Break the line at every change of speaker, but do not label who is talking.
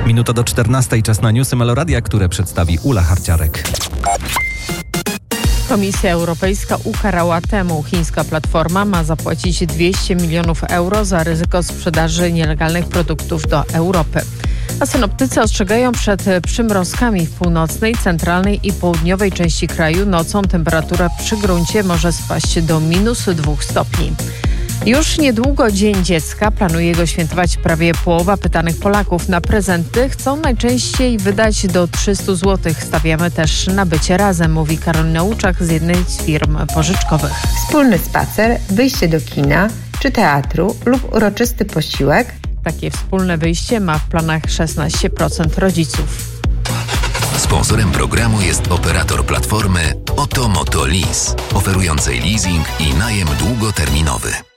Minuta do 14, czas na newsy Meloradia, które przedstawi Ula Harciarek.
Komisja Europejska ukarała Temu. Chińska platforma ma zapłacić 200 milionów euro za ryzyko sprzedaży nielegalnych produktów do Europy. A synoptycy ostrzegają przed przymrozkami w północnej, centralnej i południowej części kraju. Nocą temperatura przy gruncie może spaść do -2 stopni. Już niedługo Dzień Dziecka. Planuje go świętować prawie połowa pytanych Polaków. Na prezenty chcą najczęściej wydać do 300 zł. Stawiamy też na bycie razem, mówi Karolina Łuczak z jednej z firm pożyczkowych.
Wspólny spacer, wyjście do kina czy teatru lub uroczysty posiłek.
Takie wspólne wyjście ma w planach 16% rodziców.
Sponsorem programu jest operator platformy Oto Moto Lease, oferującej leasing i najem długoterminowy.